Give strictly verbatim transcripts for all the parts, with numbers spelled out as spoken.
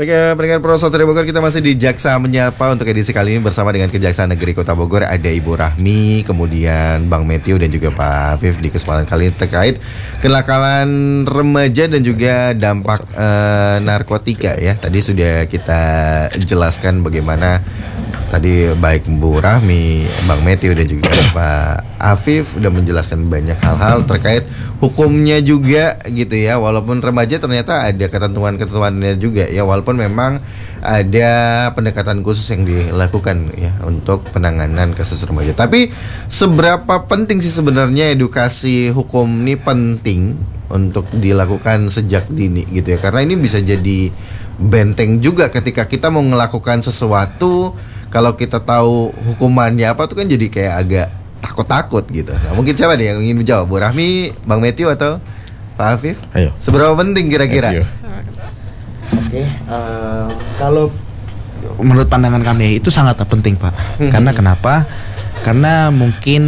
Baik, pendengar Pro Satria Bogor, kita masih di Jaksa Menyapa untuk edisi kali ini bersama dengan Kejaksaan Negeri Kota Bogor. Ada Ibu Rahmi, kemudian Bang Matthew dan juga Pak Afif di kesempatan kali ini terkait kenakalan remaja dan juga dampak eh, narkotika ya. Tadi sudah kita jelaskan bagaimana tadi baik Bu Rahmi, Bang Matthew dan juga Pak Afif udah menjelaskan banyak hal-hal terkait hukumnya juga gitu ya. Walaupun remaja ternyata ada ketentuan-ketentuannya juga ya, walaupun memang ada pendekatan khusus yang dilakukan ya untuk penanganan kasus remaja. Tapi seberapa penting sih sebenarnya edukasi hukum ini penting untuk dilakukan sejak dini gitu ya. Karena ini bisa jadi benteng juga ketika kita mau melakukan sesuatu. Kalau kita tahu hukumannya apa tuh kan jadi kayak agak takut-takut gitu. Nah, mungkin siapa nih yang ingin menjawab? Bu Rahmi, Bang Matthew atau Pak Afif? Ayo. Seberapa penting kira-kira? Oke, okay, uh, kalau menurut pandangan kami itu sangat penting, Pak. Karena kenapa? Karena mungkin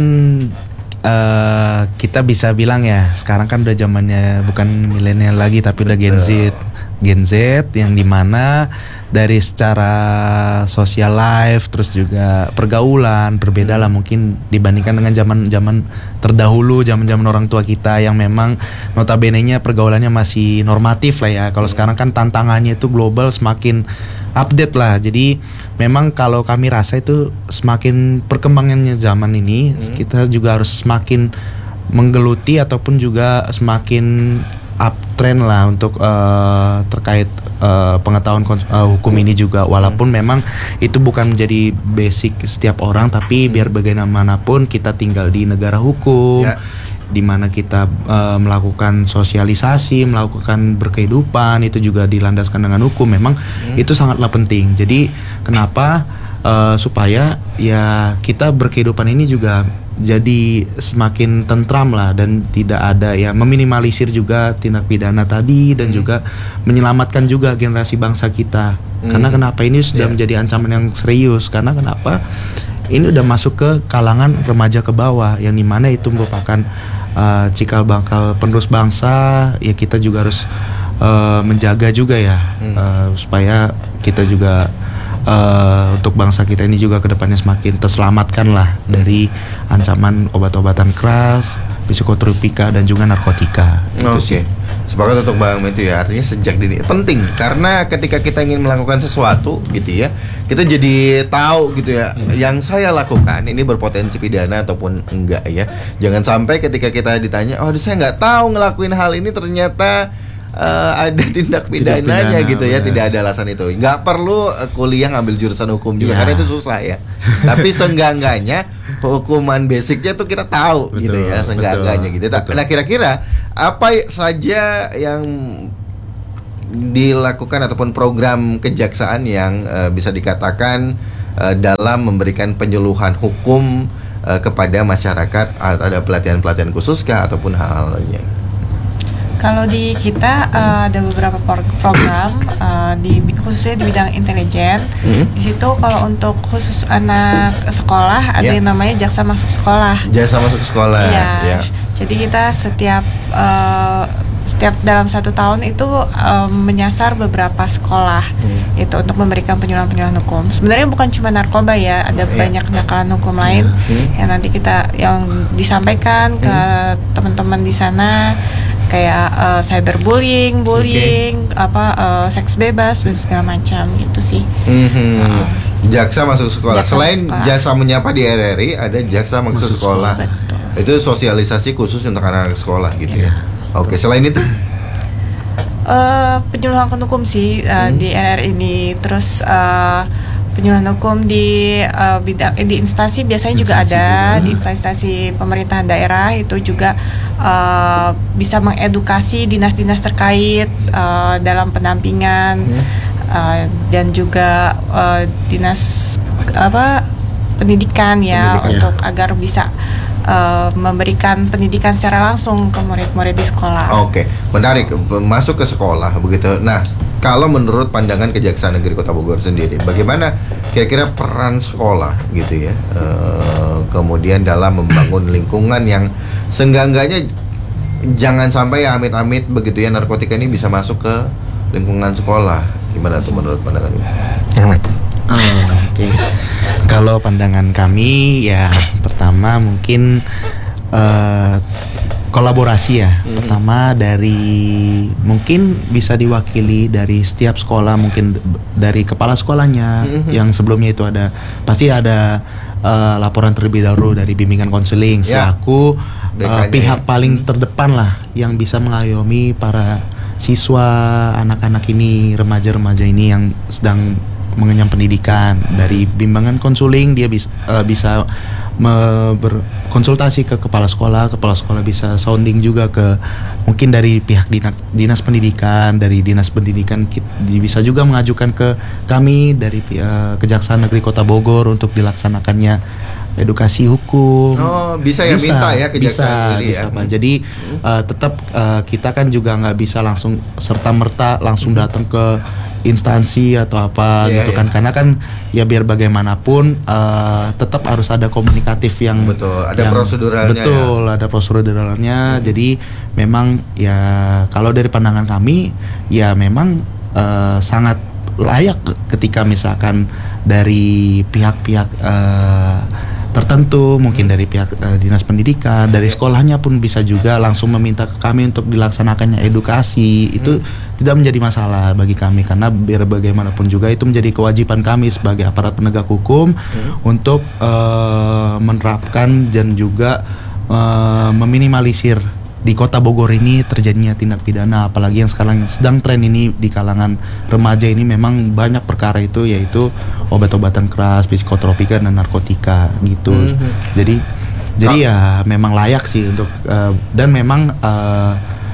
uh, kita bisa bilang ya, sekarang kan udah zamannya bukan milenial lagi tapi udah Gen Z. Gen Z yang dimana dari secara social life terus juga pergaulan berbeda lah mungkin dibandingkan dengan zaman-zaman terdahulu, zaman-zaman orang tua kita yang memang notabene-nya pergaulannya masih normatif lah ya. Kalau sekarang kan tantangannya itu global, semakin update lah. Jadi memang kalau kami rasa itu semakin perkembangannya zaman ini hmm. kita juga harus semakin menggeluti ataupun juga semakin uptrend lah untuk uh, terkait uh, pengetahuan kons- uh, hukum ini juga, walaupun hmm. memang itu bukan menjadi basic setiap orang, tapi hmm. biar bagaimanapun kita tinggal di negara hukum ya, di mana kita uh, melakukan sosialisasi, melakukan berkehidupan itu juga dilandaskan dengan hukum. Memang hmm. itu sangatlah penting. Jadi kenapa uh, supaya ya kita berkehidupan ini juga jadi semakin tentram lah dan tidak ada ya, meminimalisir juga tindak pidana tadi dan hmm. juga menyelamatkan juga generasi bangsa kita. Hmm. Karena kenapa ini sudah yeah. menjadi ancaman yang serius? Karena kenapa ini udah masuk ke kalangan remaja ke bawah yang dimana itu merupakan uh, cikal bakal penerus bangsa. Ya kita juga harus uh, menjaga juga ya hmm. uh, supaya kita juga Uh, untuk bangsa kita ini juga kedepannya semakin terselamatkan lah dari ancaman obat-obatan keras, psikotropika dan juga narkotika. Oke, okay. Sepakat untuk Bang Matthew ya. Artinya sejak dini penting karena ketika kita ingin melakukan sesuatu gitu ya, kita jadi tahu gitu ya, hmm. yang saya lakukan ini berpotensi pidana ataupun enggak ya. Jangan sampai ketika kita ditanya, oh saya nggak tahu ngelakuin hal ini ternyata Uh, ada tindak pidananya pidana, gitu ya, bener. Tidak ada alasan itu. Nggak perlu uh, kuliah ngambil jurusan hukum juga ya. Karena itu susah ya. Tapi seenggak-enggaknya hukuman basicnya tuh kita tahu betul, gitu ya, seenggak-enggaknya gitu. Betul. Nah kira-kira apa saja yang dilakukan ataupun program kejaksaan yang uh, bisa dikatakan uh, dalam memberikan penyuluhan hukum uh, kepada masyarakat? Ada pelatihan-pelatihan khususkah ataupun hal-hal lainnya? Kalau di kita uh, ada beberapa program uh, di khususnya di bidang intelijen. Mm-hmm. Di situ kalau untuk khusus anak sekolah ada yeah. yang namanya jaksa masuk sekolah. Jaksa masuk sekolah. Iya. Yeah. Jadi kita setiap uh, setiap dalam satu tahun itu um, menyasar beberapa sekolah mm. itu untuk memberikan penyuluhan-penyuluhan hukum. Sebenarnya bukan cuma narkoba ya, ada yeah. banyak kenakalan hukum lain mm. yang nanti kita yang disampaikan ke mm. teman-teman di sana. Kayak uh, cyberbullying, bullying, okay. apa uh, seks bebas dan segala macam gitu sih. Mm-hmm. Uh, jaksa masuk sekolah. Jaksa Selain sekolah. Jaksa menyapa di R R I, ada jaksa masuk, masuk sekolah. sekolah. Itu sosialisasi khusus untuk anak-anak sekolah gitu yeah. ya. Oke, okay. Selain itu? Uh, penyuluhan hukum sih uh, hmm. di R R I ini, terus uh, penyuluhan hukum di uh, bidang di instansi biasanya instansi juga ada juga. Di instansi pemerintahan daerah itu juga uh, bisa mengedukasi dinas-dinas terkait uh, dalam pendampingan hmm. uh, dan juga uh, dinas apa pendidikan ya pendidikan, untuk ya. Agar bisa Uh, memberikan pendidikan secara langsung ke murid-murid di sekolah. Oke, menarik, masuk ke sekolah begitu. Nah, kalau menurut pandangan Kejaksaan Negeri Kota Bogor sendiri, bagaimana kira-kira peran sekolah gitu ya, uh, kemudian dalam membangun lingkungan yang seenggak-enggaknya jangan sampai ya amit-amit begitu ya narkotika ini bisa masuk ke lingkungan sekolah Gimana tuh menurut pandangan? Oh, oke. Okay. Kalau pandangan kami ya pertama mungkin uh, kolaborasi ya. Mm-hmm. Pertama dari mungkin bisa diwakili dari setiap sekolah, mungkin dari kepala sekolahnya. Mm-hmm. Yang sebelumnya itu ada pasti ada uh, laporan terlebih dahulu dari bimbingan konseling selaku uh, pihak paling terdepan lah yang bisa mengayomi para siswa, anak-anak ini, remaja-remaja ini yang sedang mengenyam pendidikan. Dari bimbingan konseling dia bisa uh, bisa me- berkonsultasi ke kepala sekolah, kepala sekolah bisa sounding juga ke mungkin dari pihak dinas, dinas pendidikan, dari dinas pendidikan bisa juga mengajukan ke kami dari uh, Kejaksaan Negeri Kota Bogor untuk dilaksanakannya edukasi hukum. Oh, bisa ya, bisa, minta ya Kejaksaan Negeri ya. Bisa, Pak. Jadi uh, tetap uh, kita kan juga nggak bisa langsung serta merta langsung datang ke instansi atau apa yeah, gitu kan, yeah. Karena kan ya biar bagaimanapun uh, tetap harus ada komunikatif yang betul, ada yang, proseduralnya. Betul, ya. Ada proseduralnya. Hmm. Jadi memang ya kalau dari pandangan kami ya memang uh, sangat layak ketika misalkan dari pihak-pihak uh, tertentu, mungkin dari pihak uh, dinas pendidikan, dari sekolahnya pun bisa juga langsung meminta ke kami untuk dilaksanakannya edukasi. Itu hmm. tidak menjadi masalah bagi kami, karena biar bagaimanapun juga itu menjadi kewajiban kami sebagai aparat penegak hukum hmm. untuk uh, menerapkan dan juga uh, meminimalisir di Kota Bogor ini terjadinya tindak pidana, apalagi yang sekarang sedang tren ini di kalangan remaja ini. Memang banyak perkara itu, yaitu obat-obatan keras, psikotropika dan narkotika gitu. Mm-hmm. Jadi jadi oh. ya memang layak sih untuk uh, dan memang uh,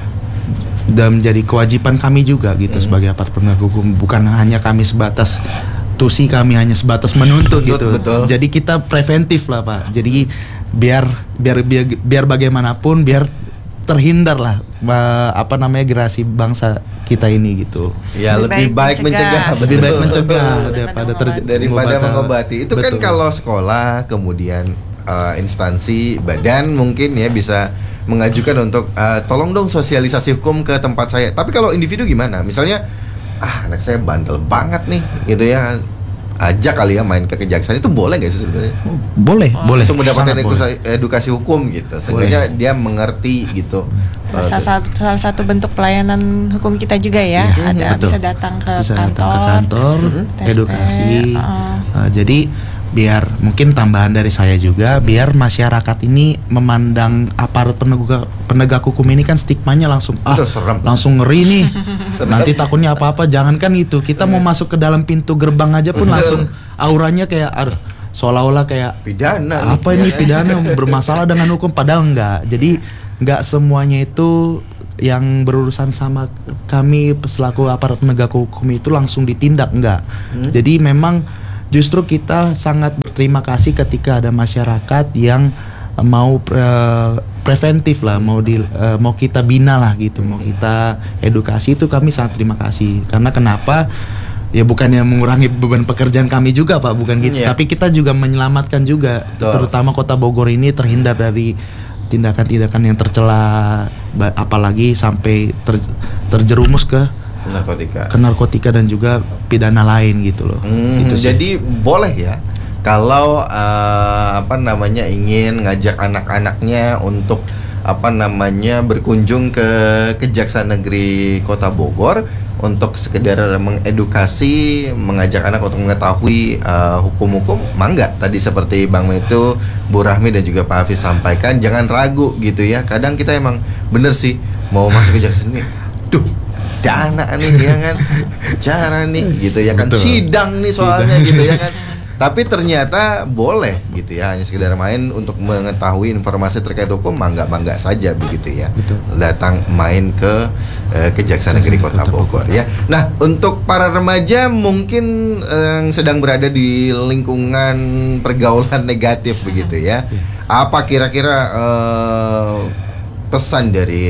dan menjadi kewajiban kami juga gitu mm-hmm. sebagai aparat penegak hukum. Bukan hanya kami sebatas tusi, kami hanya sebatas menuntut gitu. Betul. Jadi kita preventif lah, Pak. Jadi biar biar biar, biar bagaimanapun biar terhindar lah apa namanya generasi bangsa kita ini gitu. Ya lebih, lebih baik mencegah, mencegah lebih baik mencegah daripada terj- daripada mengobati. Itu betul. Kan kalau sekolah kemudian uh, instansi badan mungkin ya bisa mengajukan untuk uh, tolong dong sosialisasi hukum ke tempat saya. Tapi kalau individu gimana? Misalnya ah anak saya bandel banget nih gitu ya, ajak kali ya main ke kejaksaan, itu boleh nggak sih sebenarnya? Boleh, oh, boleh. Untuk mendapatkan edukasi, edukasi hukum gitu, sehingga dia mengerti gitu. Salah, uh, salah satu bentuk pelayanan hukum kita juga ya, iya, ada betul. Bisa datang ke bisa kantor, datang ke kantor, mm-hmm. edukasi. Uh. Uh, jadi biar mungkin tambahan dari saya juga, biar masyarakat ini memandang aparat penegak penegak hukum ini kan stigmanya langsung ah serem. Langsung ngeri nih. Nanti takutnya apa-apa. Jangankan itu, kita mau masuk ke dalam pintu gerbang aja pun langsung auranya kayak aduh, seolah-olah kayak pidana. Apa ini pidana bermasalah dengan hukum, padahal enggak. Jadi enggak semuanya itu yang berurusan sama kami selaku aparat penegak hukum itu langsung ditindak, enggak. Hmm. Jadi memang justru kita sangat berterima kasih ketika ada masyarakat yang mau pre- preventif lah, mau di uh, mau kita bina lah gitu, mau kita edukasi, itu kami sangat terima kasih. Karena kenapa? Ya bukannya mengurangi beban pekerjaan kami juga, Pak, bukan gitu. Yeah. Tapi kita juga menyelamatkan juga, Betul. terutama Kota Bogor ini terhindar dari tindakan-tindakan yang tercela, apalagi sampai ter- terjerumus ke narkotika, ke narkotika dan juga pidana lain gitu loh. Hmm, gitu jadi boleh ya kalau uh, apa namanya ingin ngajak anak-anaknya untuk apa namanya berkunjung ke Kejaksaan Negeri Kota Bogor untuk sekedar mengedukasi, mengajak anak untuk mengetahui uh, hukum-hukum, mangga. Tadi seperti Bang Metu, Bu Rahmi dan juga Pak Hafiz sampaikan, jangan ragu gitu ya. Kadang kita emang bener sih mau masuk kejaksaan ini, duh dana nih ya kan, cara nih gitu ya kan, Betul. sidang nih soalnya sidang. gitu ya kan. Tapi ternyata boleh gitu ya, hanya sekedar main untuk mengetahui informasi terkait hukum, mangga-mangga saja begitu ya. Betul. Datang main ke eh, Kejaksaan Negeri Kota Bogor ya. Nah, untuk para remaja mungkin eh, yang sedang berada di lingkungan pergaulan negatif begitu ya. Apa kira-kira eh, pesan dari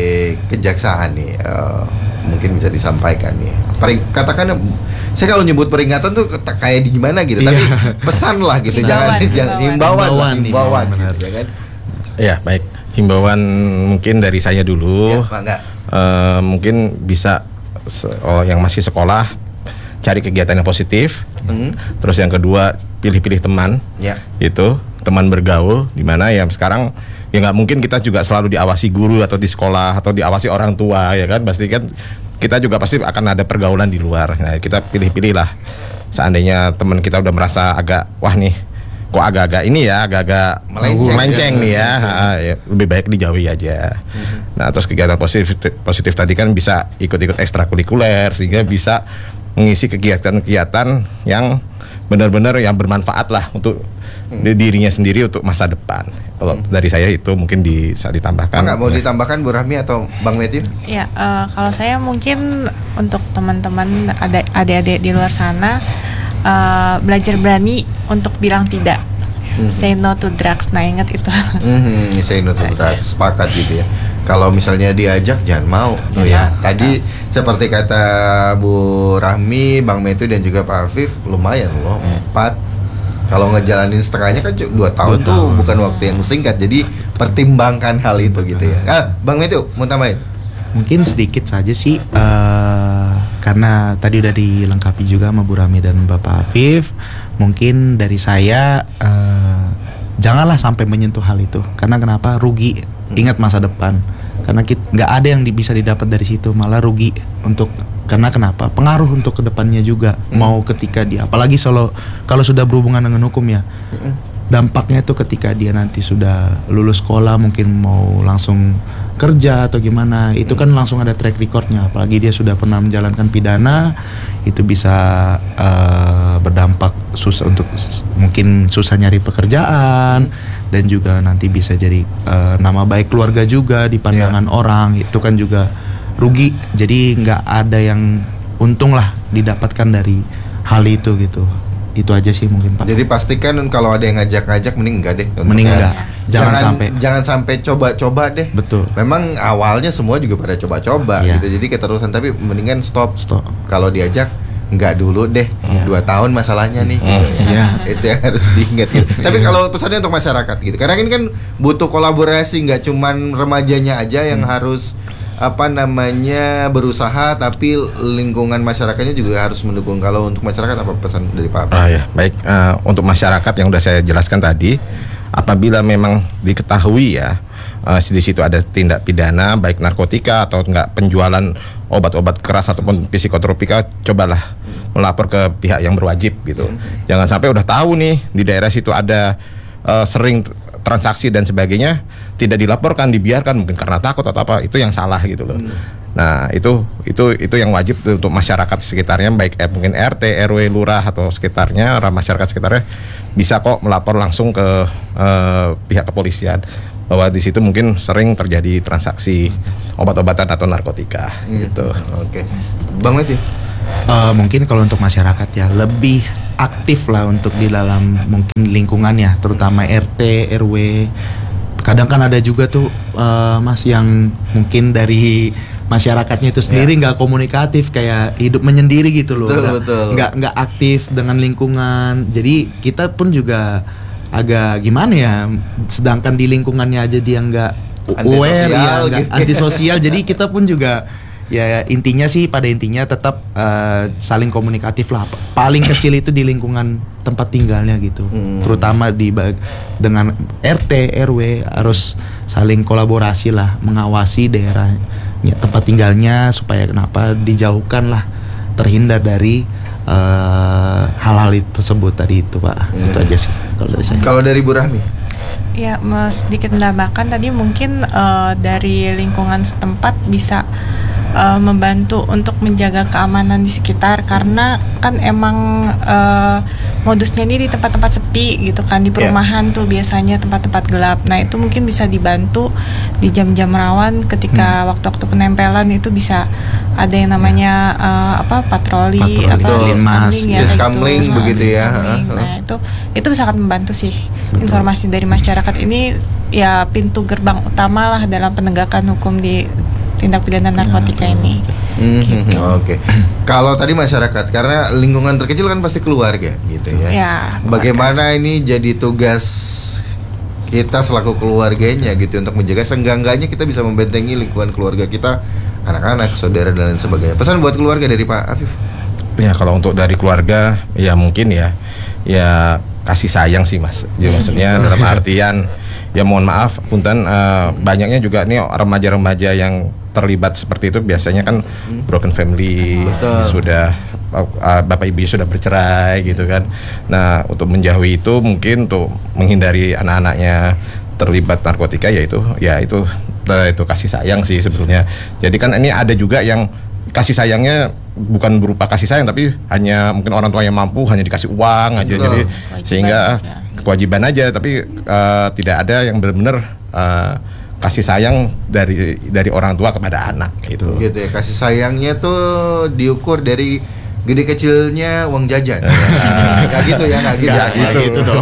kejaksaan nih? Eh, mungkin bisa disampaikan nih. Pering, katakan saya kalau nyebut peringatan tuh kayak di gimana gitu, tapi pesan lah gitu, jangan jangan himbauan, himbauan, himbauan gitu, ya kan? Ya baik, himbauan mungkin dari saya dulu. Ya, uh, mungkin bisa oh, yang masih sekolah cari kegiatan yang positif. Hmm. Terus yang kedua pilih-pilih teman. Ya. Itu teman bergaul, di mana yang sekarang ya nggak mungkin kita juga selalu diawasi guru atau di sekolah atau diawasi orang tua ya kan, pasti kan kita juga pasti akan ada pergaulan di luar. Nah, kita pilih-pilih lah. Seandainya teman kita udah merasa agak wah nih kok agak-agak ini ya agak-agak Melenceng, melenceng ya. nih ya, ha, ya lebih baik dijauhi aja. Hmm. Nah, terus kegiatan positif positif tadi kan bisa ikut-ikut ekstrakurikuler sehingga bisa mengisi kegiatan-kegiatan yang benar-benar yang bermanfaat lah untuk hmm. dirinya sendiri untuk masa depan. Kalau hmm. dari saya itu mungkin bisa ditambahkan. Nggak mau ditambahkan Bu Rahmi atau Bang Matthew? Ya, uh, kalau saya mungkin untuk teman-teman ada adik-adik di luar sana uh, belajar berani untuk bilang tidak. Mm-hmm. Say no to drugs. Nah, ingat itu. Mm-hmm. Say no to drugs. Sepakat gitu ya. Kalau misalnya diajak jangan mau tuh ya. Tadi seperti kata Bu Rahmi, Bang Matthew dan juga Pak Afif, lumayan loh empat. Kalau ngejalanin setengahnya kan dua tahun dua tuh tahun. bukan waktu yang singkat. Jadi pertimbangkan hal itu gitu ya. Ah, Bang Matthew mau tambahin? Mungkin sedikit saja sih, uh, karena tadi udah dilengkapi juga sama Bu Rahmi dan Bapak Afif. Mungkin dari saya uh, janganlah sampai menyentuh hal itu. Karena kenapa? Rugi. Ingat masa depan. Karena kita nggak ada yang di, bisa didapat dari situ, malah rugi untuk. Karena kenapa? Pengaruh untuk kedepannya juga. Hmm. Mau ketika dia, apalagi solo, kalau sudah berhubungan dengan hukum ya, hmm. dampaknya itu ketika dia nanti sudah lulus sekolah, mungkin mau langsung kerja atau gimana, itu kan langsung ada track recordnya. Apalagi dia sudah pernah menjalankan pidana, itu bisa uh, berdampak susah untuk mungkin susah nyari pekerjaan, hmm. dan juga nanti bisa jadi uh, nama baik keluarga juga di pandangan yeah. orang. Itu kan juga rugi. Jadi nggak ada yang untung lah didapatkan dari hal itu gitu. Itu aja sih mungkin Pak. Jadi pastikan kalau ada yang ngajak-ngajak mending enggak deh. Mending enggak. Jangan, jangan sampai. Jangan sampai coba-coba deh. Betul. Memang awalnya semua juga pada coba-coba yeah. gitu. Jadi keterusan, tapi mendingan stop. Stop. Kalau diajak enggak dulu deh. Yeah. Dua tahun masalahnya nih. Mm. Gitu, ya. Yeah. Itu yang harus diingat gitu. Tapi kalau pesannya untuk masyarakat gitu. Karena ini kan butuh kolaborasi, nggak cuman remajanya aja yang hmm. harus apa namanya berusaha, tapi lingkungan masyarakatnya juga harus mendukung. Kalau untuk masyarakat apa pesan dari Pak? Ah ya, baik. Uh, untuk masyarakat yang sudah saya jelaskan tadi, apabila memang diketahui ya uh, di situ ada tindak pidana baik narkotika atau enggak penjualan obat-obat keras ataupun psikotropika, cobalah hmm. melapor ke pihak yang berwajib gitu. Hmm. Jangan sampai udah tahu nih di daerah situ ada uh, sering transaksi dan sebagainya, tidak dilaporkan, dibiarkan mungkin karena takut atau apa, itu yang salah gitu loh. Hmm. Nah, itu itu itu yang wajib untuk masyarakat sekitarnya, baik eh, mungkin R T, R W, lurah atau sekitarnya, masyarakat sekitarnya bisa kok melapor langsung ke eh, pihak kepolisian bahwa di situ mungkin sering terjadi transaksi obat-obatan atau narkotika hmm. gitu. Oke. Okay. Bang Matthew. Uh, mungkin kalau untuk masyarakat ya lebih aktif lah untuk di dalam mungkin lingkungannya, terutama R T, R W. Kadang kan ada juga tuh uh, Mas yang mungkin dari masyarakatnya itu sendiri nggak yeah. komunikatif, kayak hidup menyendiri gitu loh, nggak nggak aktif dengan lingkungan. Jadi kita pun juga agak gimana ya, sedangkan di lingkungannya aja dia nggak aware ya, nggak gitu. Antisosial. Jadi kita pun juga ya intinya sih pada intinya tetap uh, saling komunikatif lah. Paling kecil itu di lingkungan tempat tinggalnya gitu. Hmm. Terutama di dengan R T, R W harus saling kolaborasi lah, mengawasi daerah ya, tempat tinggalnya supaya kenapa dijauhkan lah, terhindar dari uh, hal-hal tersebut tadi itu Pak. Hmm. Itu aja sih kalau dari saya. Kalau dari Bu Rahmi? Ya, mas sedikit menambahkan tadi mungkin uh, dari lingkungan setempat bisa Uh, membantu untuk menjaga keamanan di sekitar, karena kan emang uh, modusnya ini di tempat-tempat sepi gitu kan, di perumahan yeah. tuh biasanya tempat-tempat gelap. Nah itu mungkin bisa dibantu di jam-jam rawan ketika hmm. waktu-waktu penempelan itu bisa ada yang namanya uh, apa patroli, patroli. apa siskamling ya, siskamling gitu. begitu ya. Nah itu itu sangat membantu sih. Betul. Informasi dari masyarakat ini ya pintu gerbang utama lah dalam penegakan hukum di tindak pidana narkotika ya, ini. Mm-hmm. Gitu. Oke. Okay. Kalau tadi masyarakat, karena lingkungan terkecil kan pasti keluarga, gitu ya. Ya. Bagaimana ini jadi tugas kita selaku keluarganya gitu untuk menjaga, seenggak-enggaknya kita bisa membentengi lingkungan keluarga kita, anak-anak, saudara dan lain sebagainya. Pesan buat keluarga dari Pak Afif. Ya kalau untuk dari keluarga ya mungkin ya ya kasih sayang sih Mas. Ya maksudnya dalam artian ya mohon maaf punten uh, banyaknya juga nih remaja-remaja yang terlibat seperti itu biasanya kan broken family, Betul. sudah uh, bapak ibunya sudah bercerai gitu kan. Nah untuk menjauhi itu mungkin untuk menghindari anak-anaknya terlibat narkotika ya itu ya itu itu kasih sayang sih sebetulnya. Jadi kan ini ada juga yang kasih sayangnya bukan berupa kasih sayang tapi hanya mungkin orang tua yang mampu hanya dikasih uang aja. Betul. Jadi Kewajiban sehingga aja. kewajiban aja tapi uh, tidak ada yang benar-benar uh, kasih sayang dari dari orang tua kepada anak gitu. Gitu ya, kasih sayangnya tuh diukur dari gede kecilnya uang jajan. Gak gitu ya, gak gitu. Nggak ya. gitu dong.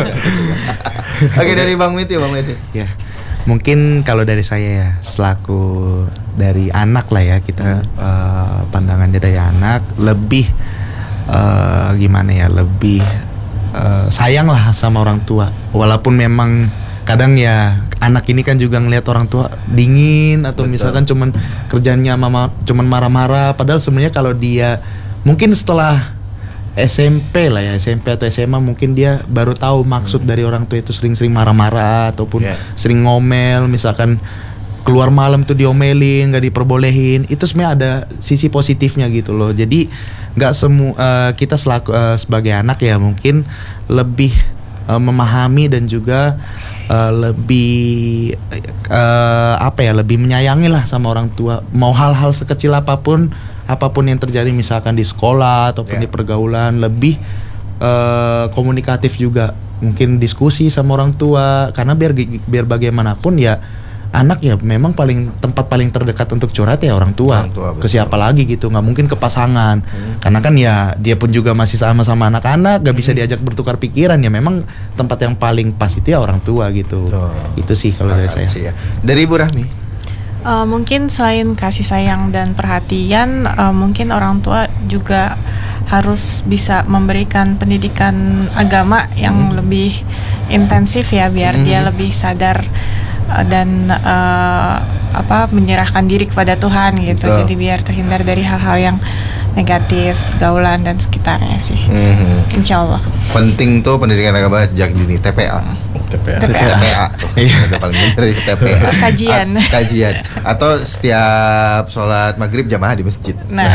Oke, dari Bang Meti, Bang Meti. Ya, mungkin kalau dari saya ya selaku dari anak lah ya kita eh, pandangannya dari anak lebih eh, gimana ya lebih eh, sayang lah sama orang tua. Walaupun memang kadang ya anak ini kan juga ngelihat orang tua dingin atau Betul. misalkan cuman kerjanya mama cuman marah-marah. Padahal sebenarnya kalau dia mungkin setelah S M P lah ya, S M P atau S M A mungkin dia baru tahu maksud dari orang tua itu sering-sering marah-marah ataupun Yeah. sering ngomel, misalkan keluar malam tuh diomelin, nggak diperbolehin. Itu sebenarnya ada sisi positifnya gitu loh. Jadi nggak semua uh, kita selaku uh, sebagai anak ya mungkin lebih uh, memahami dan juga uh, lebih uh, apa ya lebih menyayangi lah sama orang tua. Mau hal-hal sekecil apapun apapun yang terjadi misalkan di sekolah ataupun Ya. di pergaulan lebih uh, komunikatif juga mungkin diskusi sama orang tua karena biar biar bagaimanapun ya anak ya memang paling tempat paling terdekat untuk curhat ya orang tua, Orang tua, ke betul. siapa lagi gitu nggak mungkin ke pasangan Hmm. karena kan ya dia pun juga masih sama-sama anak-anak gak bisa diajak bertukar pikiran ya memang tempat yang paling pas itu ya orang tua gitu. Betul. Itu sih kalau dari Sepakat saya. sih ya. Dari Ibu Rahmi. Uh, mungkin selain kasih sayang dan perhatian, uh, mungkin orang tua juga harus bisa memberikan pendidikan agama yang lebih intensif ya, biar dia lebih sadar uh, dan uh, apa menyerahkan diri kepada Tuhan gitu. Betul. Jadi biar terhindar dari hal-hal yang negatif, gaulan dan sekitarnya sih. Mhm. Insya Allah. Penting tuh pendidikan agama sejak dini, T P A. T P A. T P A. T P A tuh. Udah paling bener ya, T P A. Kajian. A- kajian. Atau setiap sholat maghrib jamaah di masjid. Nah,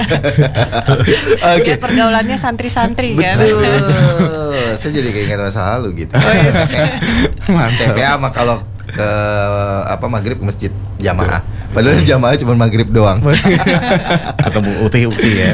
Oke. biar pergaulannya santri-santri kan. Betul. Saya jadi keinget masa lalu gitu. Oh, yes. T P A mah kalau ke apa maghrib ke masjid jamaah. Padahal jamaah cuma maghrib doang. Ketemu uti-uti ya.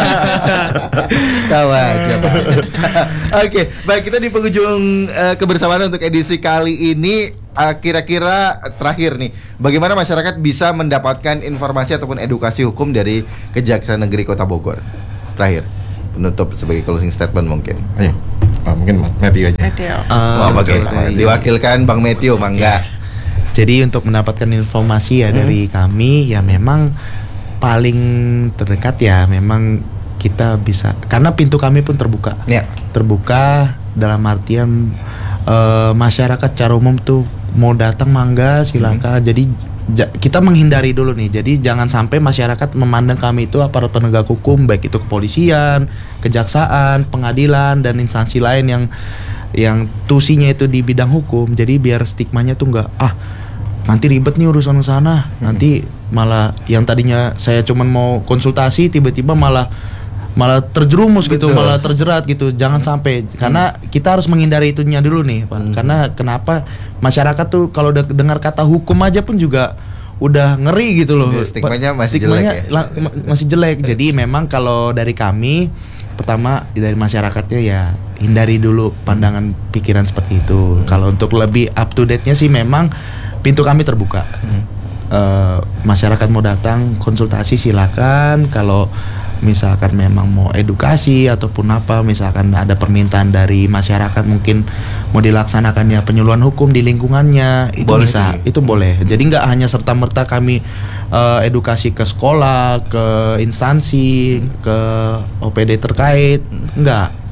Kawan siapa? Oke, baik kita di penghujung eh, kebersamaan untuk edisi kali ini. eh, kira-kira terakhir nih, bagaimana masyarakat bisa mendapatkan informasi ataupun edukasi hukum dari Kejaksaan Negeri Kota Bogor? Terakhir, penutup sebagai closing statement mungkin. Ayo. Oh, mungkin Mas Matthew aja. Meteo. Eh, Oh, oke. kalau dari- Diwakilkan Bang Metio, Mangga. Jadi untuk mendapatkan informasi ya dari kami ya memang paling terdekat ya memang kita bisa karena pintu kami pun terbuka. Ya. Terbuka dalam artian eh, masyarakat secara umum tuh mau datang mangga silakan. Jadi ja- kita menghindari dulu nih. Jadi jangan sampai masyarakat memandang kami itu aparat penegak hukum baik itu kepolisian, kejaksaan, pengadilan dan instansi lain yang yang tusinya itu di bidang hukum. Jadi biar stigmanya tuh nggak ah nanti ribet nih urusan sana, nanti malah yang tadinya saya cuman mau konsultasi tiba-tiba malah malah terjerumus gitu, Betul. malah terjerat gitu. Jangan sampai karena kita harus menghindari itunya dulu nih, Pak. Karena kenapa masyarakat tuh kalau udah dengar kata hukum aja pun juga udah ngeri gitu loh. Jadi stigmanya masih Stigmanya jelek ya? la- ma- masih jelek. Jadi memang kalau dari kami pertama dari masyarakatnya ya hindari dulu pandangan pikiran seperti itu. Kalau untuk lebih up to date-nya sih memang pintu kami terbuka. Eh, masyarakat mau datang konsultasi silakan. Kalau misalkan memang mau edukasi ataupun apa, misalkan ada permintaan dari masyarakat mungkin mau dilaksanakannya penyuluhan hukum di lingkungannya, itu Boleh bisa, nih. itu boleh. Jadi nggak hanya serta merta kami eh, edukasi ke sekolah, ke instansi, ke O P D terkait, nggak.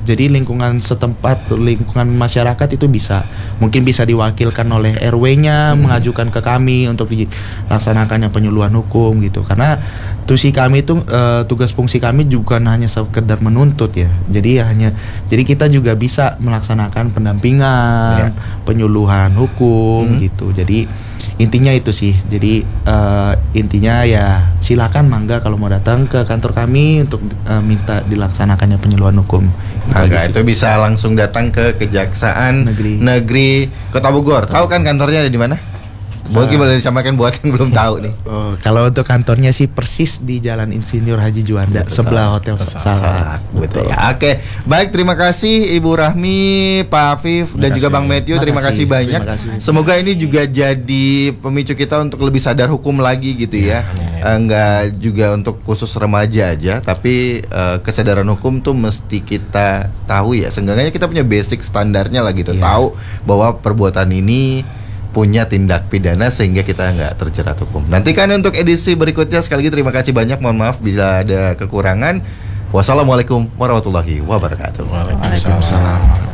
Jadi lingkungan setempat, lingkungan masyarakat itu bisa, mungkin bisa diwakilkan oleh R W-nya hmm. mengajukan ke kami untuk dilaksanakannya penyuluhan hukum gitu. Karena tusi kami itu uh, tugas fungsi kami bukan hanya sekedar menuntut ya. Jadi ya hanya jadi kita juga bisa melaksanakan pendampingan, ya. penyuluhan hukum hmm. gitu. Jadi intinya itu sih. Jadi uh, intinya ya silakan mangga kalau mau datang ke kantor kami untuk uh, minta dilaksanakannya penyuluhan hukum. Mangga itu bisa langsung datang ke Kejaksaan Negeri, Negeri Kota Bogor. Tahu kan kantornya ada di mana? Boleh boleh disampaikan buat yang belum tahu nih. Oh, kalau untuk kantornya sih persis di Jalan Insinyur Haji Juanda, betul, sebelah Hotel Salak. Betul ya. Oke, baik, terima kasih Ibu Rahmi, Pak Afif dan juga Bang Matthew. Terima, terima kasih banyak. Terima kasih. Semoga ini juga jadi pemicu kita untuk lebih sadar hukum lagi gitu ya. ya. ya. Enggak juga untuk khusus remaja aja, tapi uh, kesadaran hukum tuh mesti kita tahu ya. Seenggaknya kita punya basic standarnya lah gitu. Ya. Tahu bahwa perbuatan ini punya tindak pidana sehingga kita nggak terjerat hukum. Nantikan untuk edisi berikutnya. Sekali lagi terima kasih banyak. Mohon maaf bila ada kekurangan. Wassalamualaikum warahmatullahi wabarakatuh. Waalaikumsalam.